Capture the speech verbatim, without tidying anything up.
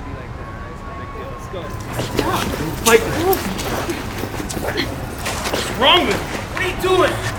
Let's go. Stop. Fight. What's wrong with you? What are you doing?